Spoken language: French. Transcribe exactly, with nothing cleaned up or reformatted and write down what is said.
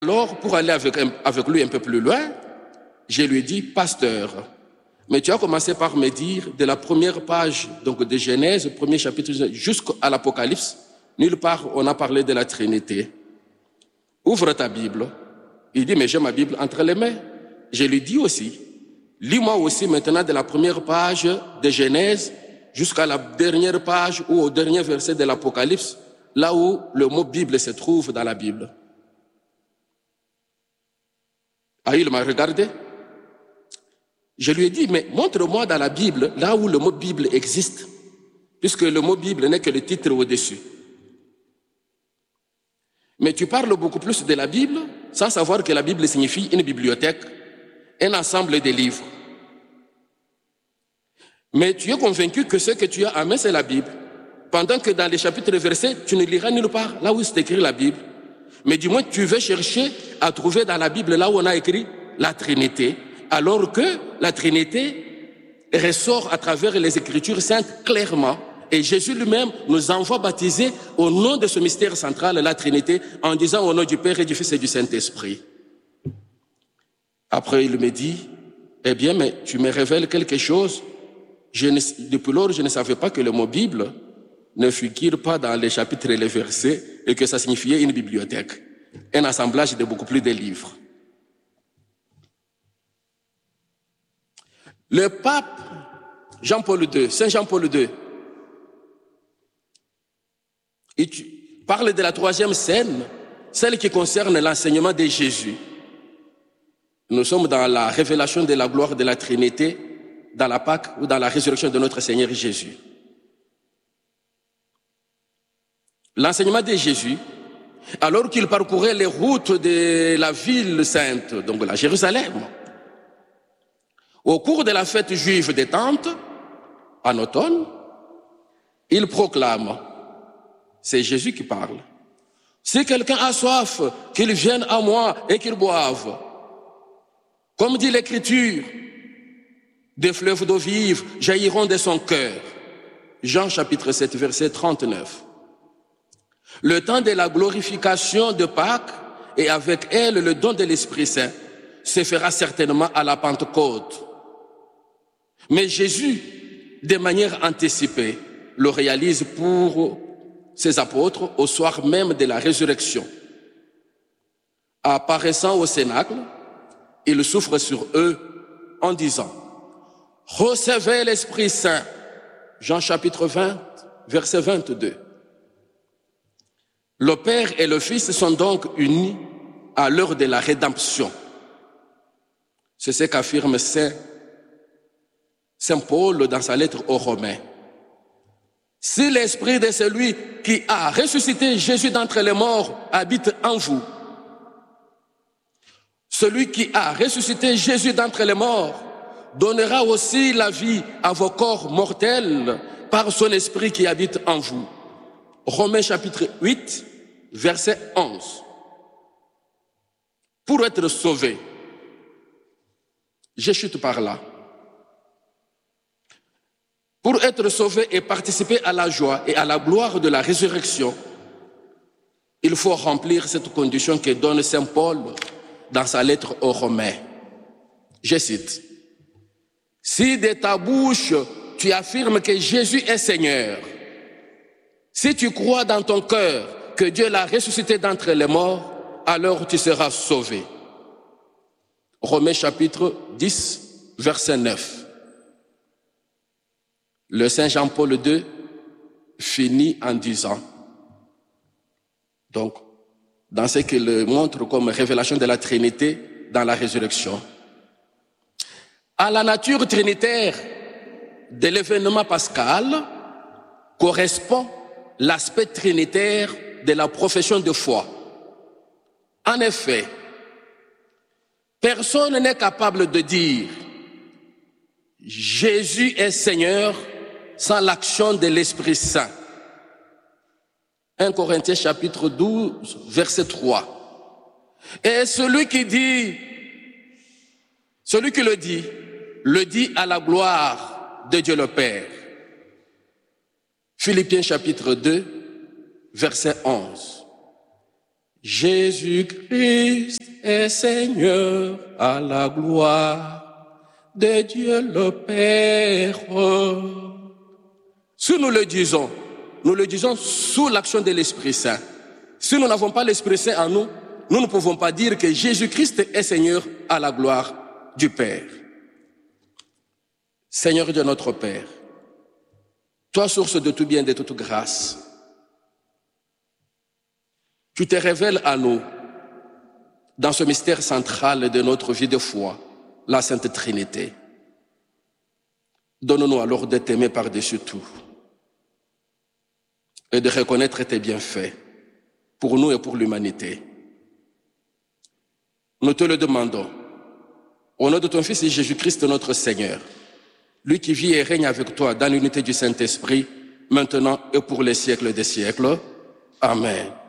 Alors, pour aller avec, avec lui un peu plus loin, je lui ai dit, pasteur, mais tu as commencé par me dire de la première page donc de Genèse, premier chapitre, jusqu'à l'Apocalypse, nulle part on a parlé de la Trinité. Ouvre ta Bible. Il dit, mais j'ai ma Bible entre les mains. Je lui dis aussi, lis-moi aussi maintenant de la première page de Genèse jusqu'à la dernière page ou au dernier verset de l'Apocalypse, là où le mot Bible se trouve dans la Bible. Ah, il m'a regardé. Je lui ai dit, mais montre-moi dans la Bible, là où le mot Bible existe, puisque le mot Bible n'est que le titre au-dessus. Mais tu parles beaucoup plus de la Bible, sans savoir que la Bible signifie une bibliothèque, un ensemble de livres. Mais tu es convaincu que ce que tu as en main, c'est la Bible, pendant que dans les chapitres et versets, tu ne liras nulle part, là où c'est écrit la Bible. Mais du moins, tu veux chercher à trouver dans la Bible, là où on a écrit la Trinité, alors que la Trinité ressort à travers les Écritures saintes clairement. Et Jésus lui-même nous envoie baptiser au nom de ce mystère central, la Trinité, en disant au nom du Père et du Fils et du Saint-Esprit. Après, il me dit, eh bien, mais tu me révèles quelque chose. Je ne, depuis lors, je ne savais pas que le mot Bible ne figure pas dans les chapitres et les versets et que ça signifiait une bibliothèque, un assemblage de beaucoup plus de livres. Le pape Jean-Paul deux, Saint Jean-Paul deux, il parle de la troisième scène, celle qui concerne l'enseignement de Jésus. Nous sommes dans la révélation de la gloire de la Trinité, dans la Pâque ou dans la résurrection de notre Seigneur Jésus. L'enseignement de Jésus, alors qu'il parcourait les routes de la ville sainte, donc la Jérusalem, au cours de la fête juive des Tentes, en automne, il proclame, c'est Jésus qui parle, si quelqu'un a soif, qu'il vienne à moi et qu'il boive. Comme dit l'Écriture, des fleuves d'eau vive jailliront de son cœur. Jean chapitre sept, verset trente-neuf. Le temps de la glorification de Pâques et avec elle le don de l'Esprit Saint se fera certainement à la Pentecôte. Mais Jésus, de manière anticipée, le réalise pour ses apôtres au soir même de la résurrection. Apparaissant au Cénacle, il souffre sur eux en disant « Recevez l'Esprit Saint » Jean chapitre vingt, verset vingt-deux. Le Père et le Fils sont donc unis à l'heure de la rédemption. C'est ce qu'affirme Saint, Saint Paul dans sa lettre aux Romains. Si l'esprit de celui qui a ressuscité Jésus d'entre les morts habite en vous, celui qui a ressuscité Jésus d'entre les morts donnera aussi la vie à vos corps mortels par son esprit qui habite en vous. Romains chapitre huit, verset onze. Pour être sauvé, je chute par là. Pour être sauvé et participer à la joie et à la gloire de la résurrection, il faut remplir cette condition que donne Saint Paul dans sa lettre aux Romains. Je cite, « Si de ta bouche tu affirmes que Jésus est Seigneur, si tu crois dans ton cœur que Dieu l'a ressuscité d'entre les morts, alors tu seras sauvé. » Romains chapitre dix, verset neuf. Le Saint Jean-Paul deux finit en disant, donc, dans ce qu'il montre comme révélation de la Trinité dans la résurrection. À la nature trinitaire de l'événement pascal correspond l'aspect trinitaire de la profession de foi. En effet, personne n'est capable de dire « Jésus est Seigneur » sans l'action de l'Esprit Saint. un Corinthiens chapitre douze, verset trois. Et celui qui dit, celui qui le dit, le dit à la gloire de Dieu le Père. Philippiens chapitre deux, verset onze. Jésus-Christ est Seigneur à la gloire de Dieu le Père. Si nous le disons, nous le disons sous l'action de l'Esprit Saint. Si nous n'avons pas l'Esprit Saint en nous, nous ne pouvons pas dire que Jésus-Christ est Seigneur à la gloire du Père. Seigneur de notre Père, toi, source de tout bien et de toute grâce, tu te révèles à nous dans ce mystère central de notre vie de foi, la Sainte Trinité. Donne-nous alors de t'aimer par-dessus tout et de reconnaître tes bienfaits pour nous et pour l'humanité. Nous te le demandons, au nom de ton Fils Jésus-Christ notre Seigneur, lui qui vit et règne avec toi dans l'unité du Saint-Esprit, maintenant et pour les siècles des siècles. Amen.